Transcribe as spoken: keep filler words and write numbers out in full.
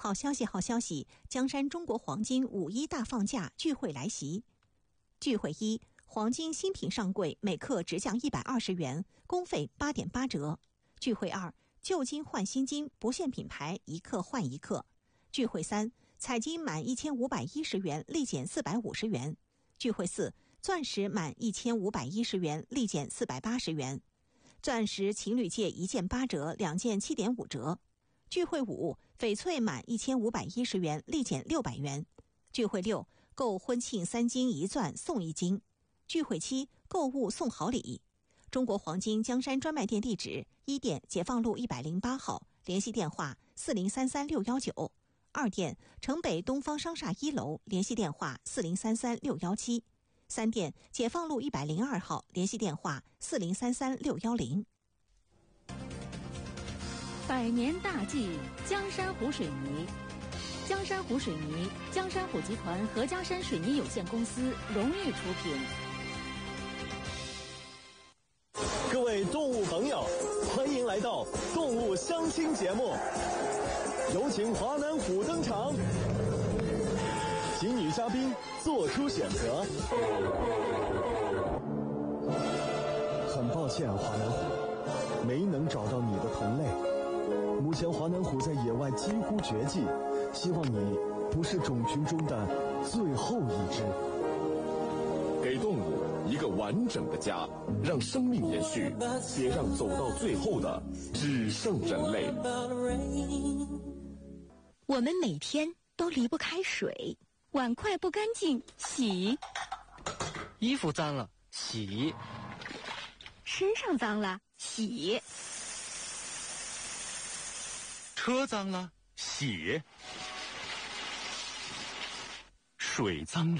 好消息，好消息！江山中国黄金五一大放假聚会来袭。聚会一，黄金新品上柜，每克直降一百二十元，工费八点八折。聚会二，旧金换新金，不限品牌，一克换一克。聚会三，彩金满一千五百一十元，立减四百五十元。聚会四，钻石满一千五百一十元，立减四百八十元。钻石情侣戒一件八折，两件七点五折。聚会五，翡翠满一千五百一十元，立减六百元。聚会六，购婚庆三金一钻送一金。聚会七，购物送好礼。中国黄金江山专卖店地址：一店解放路一百零八号，联系电话四零三三六一九；二店城北东方商厦一楼，联系电话四零三三六一七；三店解放路一百零二号，联系电话四零三三六一零。 百年大计，江山湖水泥。江山湖水泥，江山湖集团和江山水泥有限公司荣誉出品。 各位动物朋友，欢迎来到动物相亲节目，有请华南虎登场，请女嘉宾做出选择。很抱歉，华南虎，没能找到你的同类。目前华南虎在野外几乎绝迹，希望你不是种群中的最后一只。 给动物一个完整的家，让生命延续，别让走到最后的只剩人类。 我们每天都离不开水，碗筷不干净洗， 衣服脏了洗， 身上脏了洗， 车脏了洗，水脏了